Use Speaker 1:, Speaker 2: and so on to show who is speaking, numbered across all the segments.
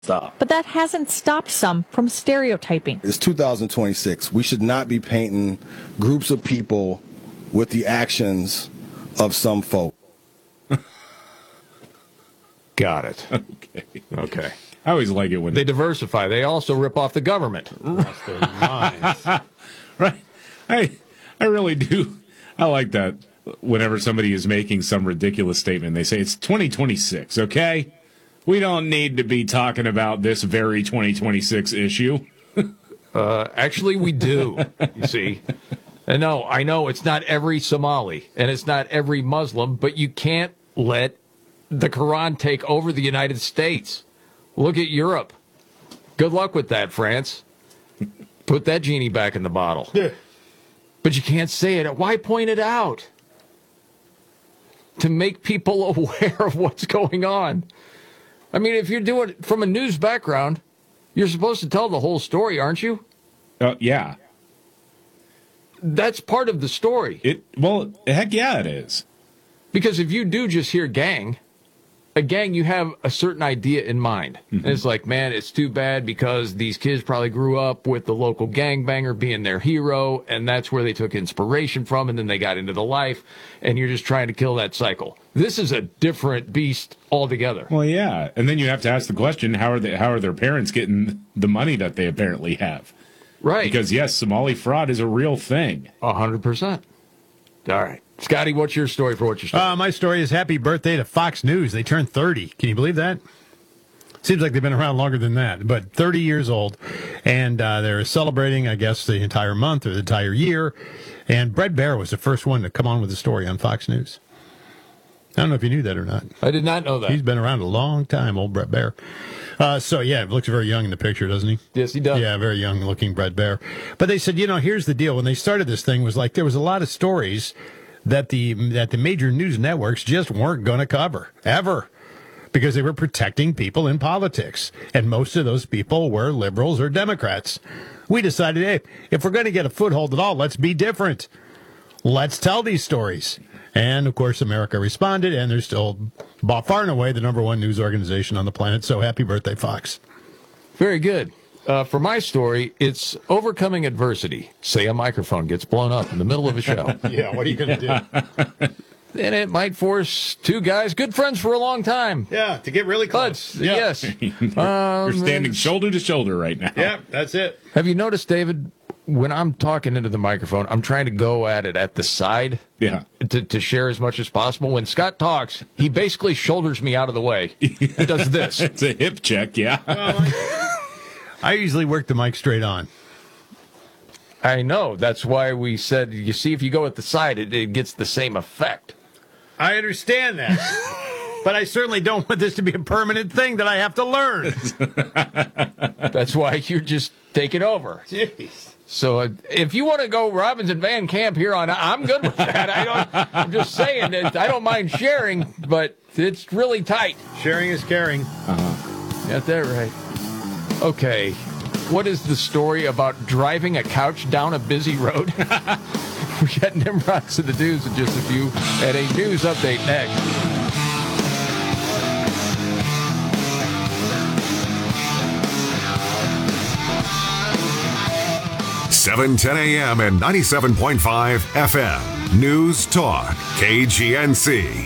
Speaker 1: Stop.
Speaker 2: But that hasn't stopped some from stereotyping.
Speaker 3: It's 2026. We should not be painting groups of people with the actions of some folk.
Speaker 4: Got it. Okay.
Speaker 5: I always like it when
Speaker 4: they diversify. They also rip off the government.
Speaker 5: Right. I really do. I like that. Whenever somebody is making some ridiculous statement, they say it's 2026, okay? We don't need to be talking about this very 2026 issue.
Speaker 4: Actually, we do, you see. And no, I know it's not every Somali, and it's not every Muslim, but you can't let the Quran take over the United States. Look at Europe. Good luck with that, France. Put that genie back in the bottle. Yeah. But you can't say it. Why point it out? To make people aware of what's going on. I mean, if you're doing it from a news background, you're supposed to tell the whole story, aren't you?
Speaker 5: Yeah.
Speaker 4: That's part of the story.
Speaker 5: Well, heck yeah, it is.
Speaker 4: Because if you do just hear gang, a gang, you have a certain idea in mind. Mm-hmm. And it's like, man, it's too bad because these kids probably grew up with the local gangbanger being their hero, and that's where they took inspiration from, and then they got into the life, and you're just trying to kill that cycle. This is a different beast altogether.
Speaker 5: Well, yeah. And then you have to ask the question, how are their parents getting the money that they apparently have?
Speaker 4: Right.
Speaker 5: Because, yes, Somali fraud is a real thing.
Speaker 4: 100%. All right. Scotty, what's your story for what your story?
Speaker 6: My story is happy birthday to Fox News. They turned 30. Can you believe that? Seems like they've been around longer than that, but 30 years old. And they're celebrating, I guess, the entire month or the entire year. And Bret Baier was the first one to come on with a story on Fox News. I don't know if you knew that or not.
Speaker 4: I did not know that.
Speaker 6: He's been around a long time, old Bret Baier. Yeah, looks very young in the picture, doesn't he?
Speaker 4: Yes, he does.
Speaker 6: Yeah, very young-looking Bret Baier. But they said, here's the deal. When they started this thing, was like there was a lot of stories that the major news networks just weren't going to cover, ever, because they were protecting people in politics. And most of those people were liberals or Democrats. We decided, hey, if we're going to get a foothold at all, let's be different. Let's tell these stories. And, of course, America responded, and they're still far and away the number one news organization on the planet. So happy birthday, Fox.
Speaker 4: Very good. For my story, it's overcoming adversity. Say a microphone gets blown up in the middle of a show.
Speaker 6: Yeah, what are you going to do?
Speaker 4: And it might force two guys, good friends for a long time.
Speaker 6: Yeah, to get really close.
Speaker 4: Yeah. Yes.
Speaker 5: You're standing shoulder to shoulder right now.
Speaker 6: Yeah, that's it.
Speaker 4: Have you noticed, David, when I'm talking into the microphone, I'm trying to go at it at the side to share as much as possible. When Scott talks, he basically shoulders me out of the way. He does this.
Speaker 5: It's a hip check, yeah.
Speaker 6: I usually work the mic straight on.
Speaker 4: I know. That's why we said, you see, if you go at the side, it gets the same effect.
Speaker 6: I understand that. But I certainly don't want this to be a permanent thing that I have to learn.
Speaker 4: That's why you're just taking over.
Speaker 6: Jeez.
Speaker 4: So if you want to go Robbins and Van Camp here on, I'm good with that. I'm just saying that I don't mind sharing, but it's really tight.
Speaker 6: Sharing is caring.
Speaker 4: Got that right. Okay. What is the story about driving a couch down a busy road? We got Nimrods to the news in just a few, and a news update next.
Speaker 7: 710 a.m. and 97.5 FM. News Talk, KGNC.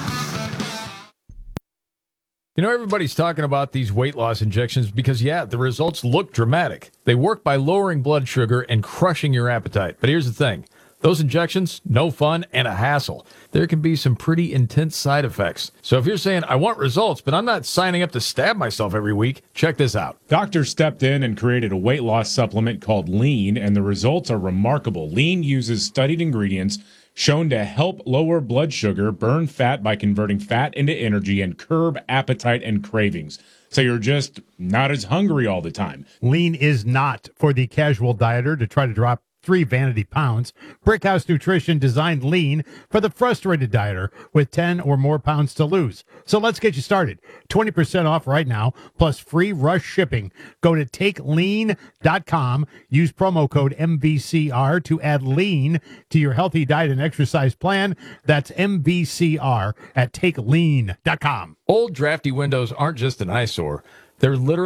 Speaker 4: Everybody's talking about these weight loss injections because, the results look dramatic. They work by lowering blood sugar and crushing your appetite. But here's the thing. Those injections, no fun and a hassle. There can be some pretty intense side effects. So if you're saying, I want results, but I'm not signing up to stab myself every week, check this out.
Speaker 5: Doctors stepped in and created a weight loss supplement called Lean, and the results are remarkable. Lean uses studied ingredients shown to help lower blood sugar, burn fat by converting fat into energy, and curb appetite and cravings. So you're just not as hungry all the time.
Speaker 6: Lean is not for the casual dieter to try to drop 3 vanity pounds. Brickhouse Nutrition designed Lean for the frustrated dieter with 10 or more pounds to lose. So let's get you started. 20% off right now, plus free rush shipping. Go to takelean.com. Use promo code MVCR to add Lean to your healthy diet and exercise plan. That's MVCR at takelean.com.
Speaker 4: Old drafty windows aren't just an eyesore. They're literally